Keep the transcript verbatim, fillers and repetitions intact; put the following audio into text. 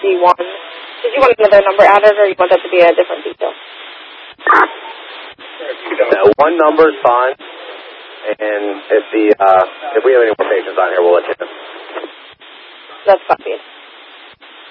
G one. Did you want another number added, or you want that to be a different detail? Uh, one number is fine, and if the uh, if we have any more patients on here, we'll let you know. That's copied.